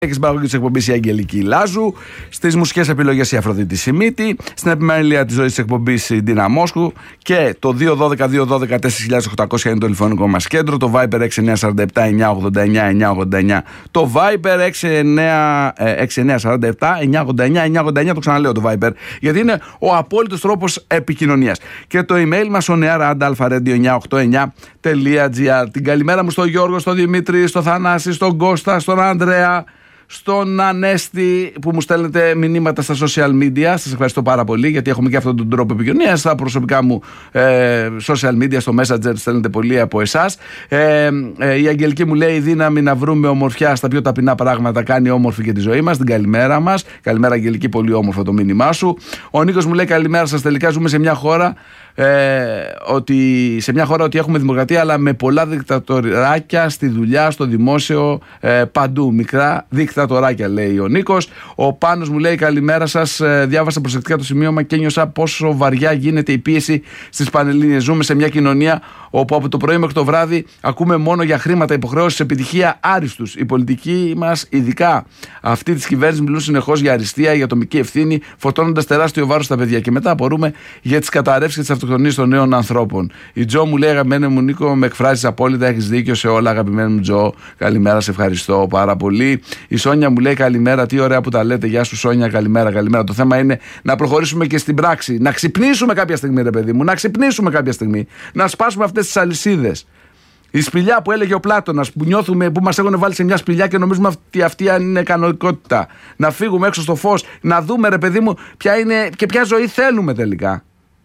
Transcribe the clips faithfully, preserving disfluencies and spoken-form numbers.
Και στην παραγωγή της εκπομπής η Αγγελική Λάζου, στις μουσικές επιλογές η Αφροδίτη Σιμίτη, στην επιμέλεια της ζωής της εκπομπής η Ντίνα Μόσκου και το δύο ένα δύο δύο ένα δύο τέσσερα χιλιάδες οκτακόσια είναι το τηλεφωνικό μας κέντρο, το Viber έξι εννιά τέσσερα επτά εννιά ογδόντα εννιά εννιά ογδόντα εννιά, το Viber έξι εννιά τέσσερα επτά εννιά ογδόντα εννιά εννιά ογδόντα εννιά, το ξαναλέω το Viber, γιατί είναι ο απόλυτος τρόπος επικοινωνίας. Και το email μας ο νεάρα αλφα ρέντιο εννιά οκτώ εννιά τελεία τζι άρ. Την καλημέρα μου στον Γιώργο, στον Δημήτρη, στον Θανάση, στον Κώστα, στον Ανδρέα, στον Ανέστη που μου στέλνετε μηνύματα στα social media. Σας ευχαριστώ πάρα πολύ, γιατί έχουμε και αυτόν τον τρόπο επικοινωνίας. Στα προσωπικά μου ε, social media, στο Messenger στέλνετε πολλοί από εσάς. ε, ε, Η Αγγελική μου λέει: η δύναμη να βρούμε ομορφιά στα πιο ταπεινά πράγματα κάνει όμορφη και τη ζωή μας. Την καλημέρα μας. Καλημέρα Αγγελική, πολύ όμορφο το μήνυμά σου. Ο Νίκος μου λέει: καλημέρα σας. Τελικά ζούμε σε μια χώρα Ε, ότι σε μια χώρα ότι έχουμε δημοκρατία, αλλά με πολλά δικτατοράκια στη δουλειά, στο δημόσιο, ε, παντού. Μικρά δικτατοράκια, λέει ο Νίκος. Ο Πάνος μου λέει: καλημέρα σας. Ε, διάβασα προσεκτικά το σημείωμα και ένιωσα πόσο βαριά γίνεται η πίεση στις Πανελλήνιες. Ζούμε σε μια κοινωνία όπου από το πρωί μέχρι το βράδυ ακούμε μόνο για χρήματα, υποχρεώσεις, επιτυχία, άριστους. Οι πολιτικοί μας, ειδικά αυτοί της κυβέρνησης, μιλούν συνεχώς για αριστεία, για ατομική ευθύνη, φορτώνοντας τεράστιο βάρος στα παιδιά. Και μετά απορούμε για τις καταρρεύσεις και τις αυτοκτονίες των νέων ανθρώπων. Η Τζο μου λέει: αγαπημένη μου Νίκο, με εκφράζεις απόλυτα, έχεις δίκιο σε όλα, αγαπημένη μου Τζο. Καλημέρα, σε ευχαριστώ πάρα πολύ. Η Σόνια μου λέει: καλημέρα, τι ωραία που τα λέτε. Γεια σου, Σόνια, καλημέρα, καλημέρα. Το θέμα είναι να προχωρήσουμε και στην πράξη. Να ξυπνήσουμε κάποια στιγμή, ρε παιδί μου, να ξυπνήσουμε κάποια στιγμή. Να σπάσουμε αυτές τις αλυσίδες. Η σπηλιά που έλεγε ο Πλάτωνας, που νιώθουμε, που μας έχουν βάλει σε μια σπηλιά και νομίζουμε ότι αυτή είναι κανονικότητα. Να φύγουμε έξω στο φως, να δούμε, ρε παιδί μου, ποια είναι και ποια ζωή θέλουμε τελικά.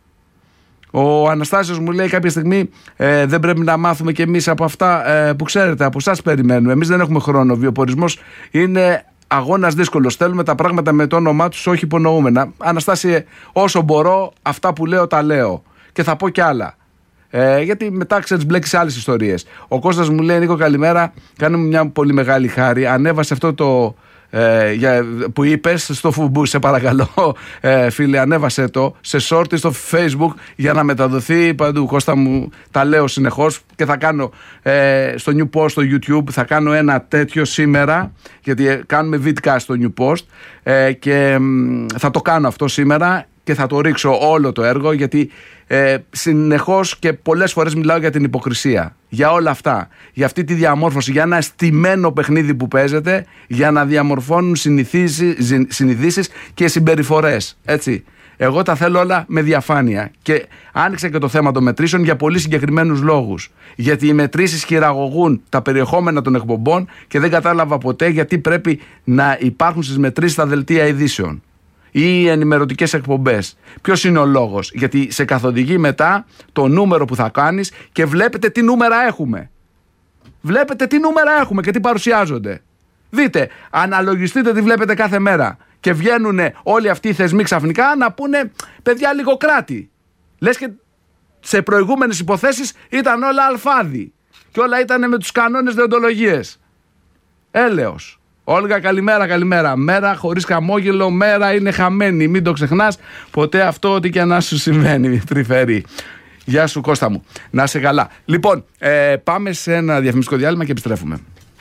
Ο Αναστάσιος μου λέει: κάποια στιγμή ε, δεν πρέπει να μάθουμε κι εμείς από αυτά ε, που ξέρετε, από εσάς περιμένουμε. Εμείς δεν έχουμε χρόνο. Ο βιοπορισμός είναι αγώνας δύσκολος. Θέλουμε τα πράγματα με το όνομά τους, όχι υπονοούμενα. Αναστάσιε, όσο μπορώ, αυτά που λέω τα λέω. Και θα πω κι άλλα. Ε, γιατί μετά ξέρεις, μπλέκεις σε άλλες ιστορίες. Ο Κώστας μου λέει: Νίκο, καλημέρα. Κάνουμε μια πολύ μεγάλη χάρη. Ανέβασε αυτό το. Ε, για, που είπες στο Φουμπού, σε παρακαλώ, ε, φίλε, ανέβασε το σε short στο Facebook για να μεταδοθεί παντού. Κώστα μου, τα λέω συνεχώς και θα κάνω ε, στο New Post στο YouTube, θα κάνω ένα τέτοιο σήμερα, γιατί κάνουμε vidcast στο New Post ε, και θα το κάνω αυτό σήμερα και θα το ρίξω όλο το έργο, γιατί ε, συνεχώς και πολλές φορές μιλάω για την υποκρισία, για όλα αυτά, για αυτή τη διαμόρφωση, για ένα στημένο παιχνίδι που παίζεται, για να διαμορφώνουν συνειδήσεις και συμπεριφορές, έτσι. Εγώ τα θέλω όλα με διαφάνεια και άνοιξα και το θέμα των μετρήσεων για πολύ συγκεκριμένους λόγους. Γιατί οι μετρήσεις χειραγωγούν τα περιεχόμενα των εκπομπών και δεν κατάλαβα ποτέ γιατί πρέπει να υπάρχουν στις μετρήσεις τα δελτία ειδήσεων ή ενημερωτικές εκπομπές. Ποιος είναι ο λόγος? Γιατί σε καθοδηγεί μετά το νούμερο που θα κάνεις και βλέπετε τι νούμερα έχουμε. Βλέπετε τι νούμερα έχουμε και τι παρουσιάζονται. Δείτε, αναλογιστείτε τι βλέπετε κάθε μέρα. Και βγαίνουν όλοι αυτοί οι θεσμοί ξαφνικά να πούνε: παιδιά, λίγο κράτη. Λες και σε προηγούμενες υποθέσεις ήταν όλα αλφάδι και όλα ήταν με τους κανόνες δεοντολογίες. Έλεος. Όλγα, καλημέρα, καλημέρα. Μέρα χωρίς χαμόγελο, μέρα είναι χαμένη. Μην το ξεχνάς ποτέ αυτό, ό,τι και να σου συμβαίνει, τρυφερή. Γεια σου, Κώστα μου. Να είσαι καλά. Λοιπόν, ε, πάμε σε ένα διαφημιστικό διάλειμμα και επιστρέφουμε.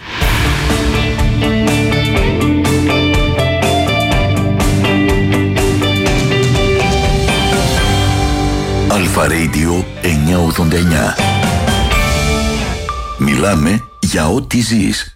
Αλφα Radio εννιακόσια ογδόντα εννιά. Μιλάμε για ό,τι ζεις.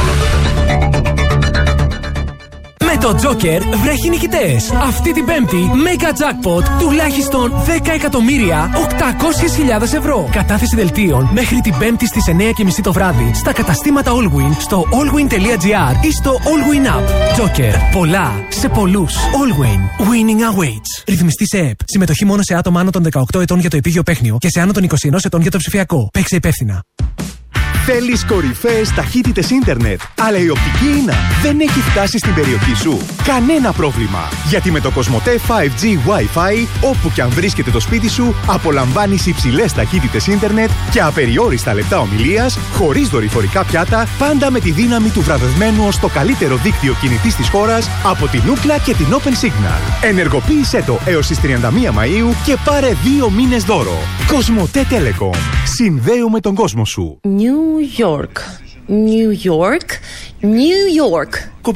Με το Joker βρέχει νικητές. Αυτή την Πέμπτη, Mega Jackpot τουλάχιστον δέκα εκατομμύρια οκτακόσιες χιλιάδες ευρώ. Κατάθεση δελτίων μέχρι την Πέμπτη στις εννιά και μισή το βράδυ στα καταστήματα Allwin, στο allwin τελεία gr ή στο Allwin App. Joker. Πολλά σε πολλούς. Allwin. Winning awaits. Ρυθμιστή σε ΕΠ. Συμμετοχή μόνο σε άτομα άνω των δεκαοκτώ ετών για το επίγειο παίχνιο και σε άνω των είκοσι ένα ετών για το ψηφιακό. Παίξε υπεύθυνα. Θέλεις κορυφαίες ταχύτητες ίντερνετ, αλλά η οπτική ίνα δεν έχει φτάσει στην περιοχή σου? Κανένα πρόβλημα, γιατί με το Κοσμοτέ φάιβ τζι Wi-Fi, όπου και αν βρίσκεται το σπίτι σου, απολαμβάνεις υψηλές ταχύτητες ίντερνετ και απεριόριστα λεπτά ομιλίας, χωρίς δορυφορικά πιάτα, πάντα με τη δύναμη του βραβευμένου ως το καλύτερο δίκτυο κινητής της χώρας από την Ookla και την Open Signal. Ενεργοποίησέ το έως τις τριάντα μία Μαΐου και πάρε δύο μήνες δώρο. Κοσμοτέ Telecom. Συνδέουμε τον κόσμο σου. New York. New York, New York.